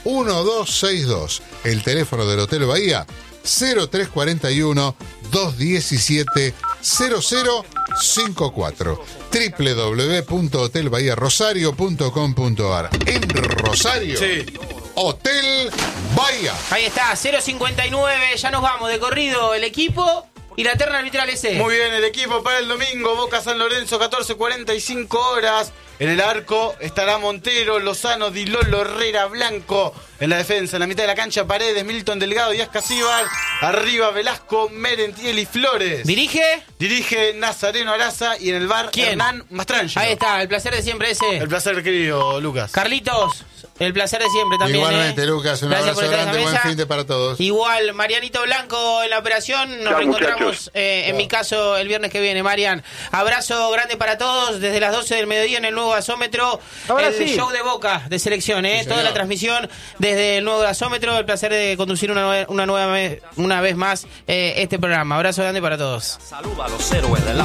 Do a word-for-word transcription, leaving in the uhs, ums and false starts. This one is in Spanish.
uno dos seis dos. El teléfono del Hotel Bahía, cero tres cuatro uno, dos uno siete, cero cero cinco cuatro. doble u doble u doble u punto hotel bahía rosario punto com punto a r. En Rosario, Sí. Hotel Bahía. Ahí está, cero cincuenta y nueve, ya nos vamos de corrido el equipo y la terna arbitral ese. Muy bien, el equipo para el domingo, Boca San Lorenzo, catorce cuarenta y cinco horas. En el arco estará Montero, Lozano, Di Lolo, Herrera, Blanco. En la defensa, en la mitad de la cancha, Paredes, Milton Delgado, Díaz Casíbar. Arriba, Velasco, Merentiel y Flores. ¿Dirige? Dirige Nazareno Araza y en el bar, ¿Quién? Hernán Mastrangelo. Ahí está, el placer de siempre ese. El placer, querido Lucas. Carlitos, el placer de siempre también. Igualmente, ¿eh? Lucas, un Gracias por abrazo estar en grande, la buen mesa. fin de para todos. Igual, Marianito Blanco en la operación. Nos Chao, reencontramos, muchachos. eh, en mi caso, el viernes que viene, Marian. Abrazo grande para todos desde las doce del mediodía en el nuevo gasómetro. Ahora el sí. show de Boca de selección, ¿eh? Sí, Toda señor. la transmisión desde el nuevo gasómetro. El placer de conducir una, nue- una nueva vez, una vez más eh, este programa. Abrazo grande para todos. Saluda a los héroes del